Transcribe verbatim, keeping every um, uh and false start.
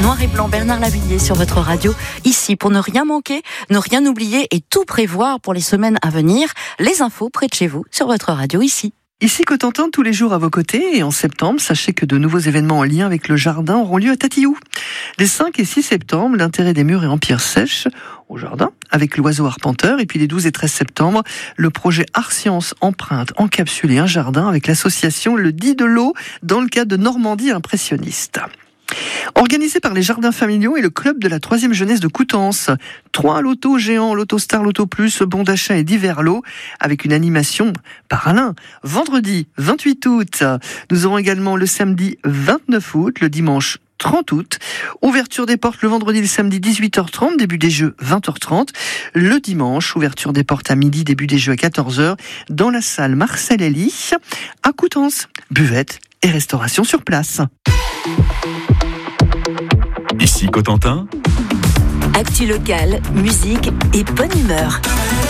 Noir et blanc, Bernard Lavilliers sur votre radio, ici pour ne rien manquer, ne rien oublier et tout prévoir pour les semaines à venir. Les infos près de chez vous sur votre radio, ici. Ici Cotentin, tous les jours à vos côtés, et en septembre, sachez que de nouveaux événements en lien avec le jardin auront lieu à Tatillou. Les cinq et six septembre, l'intérêt des murs et en pierre sèche au jardin, avec l'oiseau arpenteur, et puis les douze et treize septembre, le projet Art Science Empreinte, encapsulé un jardin avec l'association Le Dit de l'eau dans le cadre de Normandie impressionniste. Organisé par les Jardins Familiaux et le Club de la troisième jeunesse de Coutances. Trois lotos géants, Loto Star, Loto Plus, bons d'achat et divers lots, avec une animation par Alain. Vendredi vingt-huit août, nous aurons également le samedi vingt-neuf août, le dimanche trente août. Ouverture des portes le vendredi et le samedi dix-huit heures trente, début des jeux vingt heures trente. Le dimanche, ouverture des portes à midi, début des jeux à quatorze heures, dans la salle Marcel Elie, à Coutances. Buvette et restauration sur place. Ici Cotentin. Actu locale, musique et bonne humeur.